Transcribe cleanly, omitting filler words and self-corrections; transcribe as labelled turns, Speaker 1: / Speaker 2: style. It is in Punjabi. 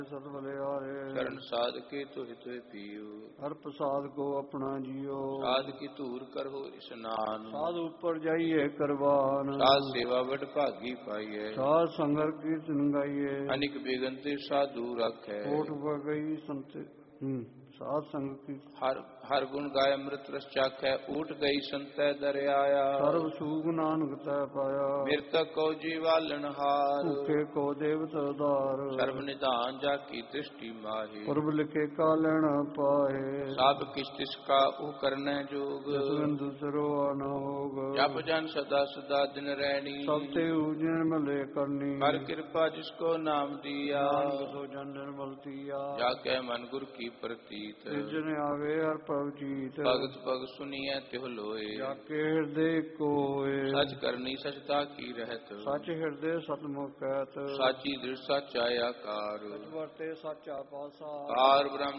Speaker 1: ਸਤ ਬਲਿਆਰੇ
Speaker 2: ਚਰਨ ਸਾਧ ਕੇ ਤੁਹਿ ਤੁਹਿ ਪੀਓ
Speaker 1: ਹਰ ਪ੍ਰਸਾਦ ਕੋ ਆਪਣਾ ਜੀਓ
Speaker 2: ਸਾਧ ਕੀ ਧੂਰ ਕਰੋ ਇਸਨਾਨ
Speaker 1: ਸਾਧ ਉੱਪਰ ਜਾਈਏ ਕਰਵਾਨ
Speaker 2: ਸਾਧ ਸੇਵਾ ਵਡ ਭਾਗੀ ਪਾਈਐ
Speaker 1: ਸਾਧ ਸੰਗਰ ਕੀਰਤਨ ਗਾਈਏ
Speaker 2: ਅਨਿਕ ਬੇਗੰਤੇ ਸਾਧੂ ਰੱਖੈ
Speaker 1: ਕੋਟ ਗਈ ਸੰਤ ਸਾਧ ਸੰਗ ਕੀ
Speaker 2: ਹਰ ਗੁਣ ਗਾਇ ਅੰਮ੍ਰਿਤ ਰਸ ਚਾਖੈ ਊਟ ਗਈ ਸੰਤੈ ਦਰਿਆਇਆ
Speaker 1: ਸਰਬ ਸੂਖ ਨਾਨਕ ਤੈ ਪਾਇਆ
Speaker 2: ਮਿਰਤਕ ਕੋ ਜੀਵਾਲਨ ਹਾਰ
Speaker 1: ਭੁਖੇ ਕੋ ਦੇਵਤ ਉਦਾਰ
Speaker 2: ਸਰਬ ਨਿਧਾਨ ਜਾ ਕੀ ਦ੍ਰਿਸ਼ਟੀ ਮਾਹੀ
Speaker 1: ਪੁਰਬ ਲਿਖੇ ਕਾ ਲੈਣਾ ਪਾਏ
Speaker 2: ਸਭ ਕਿਛ ਤਿਸ ਕਾ ਉਹ ਕਰਨੈ ਜੋਗ
Speaker 1: ਜਸਵਿੰਦ ਦੂਸਰੋ ਆਨ ਹੋਗ
Speaker 2: ਜਪ ਜਨ ਸਦਾ ਸਦਾ ਦਿਨ ਰਹਿਣੀ
Speaker 1: ਸਭ ਤੇ ਉਜਨ ਮਲੇ ਕਰਨੀ
Speaker 2: ਹਰ ਕਿਰਪਾ ਜਿਸ ਕੋ ਨਾਮ ਦੀਆ
Speaker 1: ਸੋ ਜਨ ਨਿਰਮਲ ਤੀਆ
Speaker 2: ਜਾ ਕੈ ਮਨ ਗੁਰ ਕੀ ਪ੍ਰਤੀਤ
Speaker 1: ਜਿਨ ਆਵੇ ਹਰ ਪ੍ਰਭ ਜੀਤ
Speaker 2: ਭਗਤ ਭਗ ਸੁਨੀਐ ਤਿਹੁ ਲੋਏ
Speaker 1: ਜਾ ਕੇ ਹਿਰਦੇ ਕੋਏ
Speaker 2: ਸਚ ਕਰਨੀ ਸਚਤਾ ਕੀ ਰਹਿਤ
Speaker 1: ਸਚ ਹਿਰਦੇ ਸਤਮੁਖ ਕਹਿਤ
Speaker 2: ਸਾਚੀ ਦ੍ਰਿੜ ਸਚ ਆਇਆ ਕਾਰ
Speaker 1: ਸਚ ਵਰਤੇ ਸਚਾ ਪਾਸਾ
Speaker 2: ਕਾਰ ਬ੍ਰਹਮ